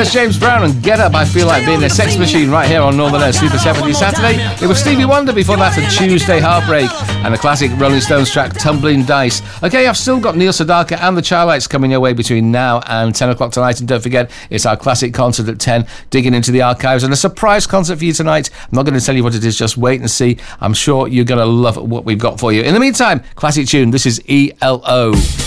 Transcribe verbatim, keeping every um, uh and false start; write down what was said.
There's James Brown and Get Up, I Feel Like Being a Sex Machine right here on Northern Air Super seventies Saturday. It was Stevie Wonder before that and Tuesday Heartbreak and the classic Rolling Stones track Tumbling Dice. Okay, I've still got Neil Sedaka and the Childlights coming your way between now and ten o'clock tonight, and don't forget it's our classic concert at ten, digging into the archives, and a surprise concert for you tonight. I'm not going to tell you what it is, just wait and see. I'm sure you're going to love what we've got for you. In the meantime, classic tune, this is E L O.